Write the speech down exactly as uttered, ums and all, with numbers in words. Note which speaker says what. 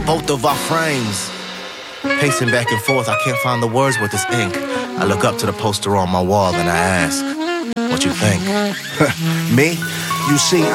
Speaker 1: both of our frames. Pacing back and forth, I can't find the words with this ink. I look up to the poster on my wall and I ask, what you think?
Speaker 2: Me? You see,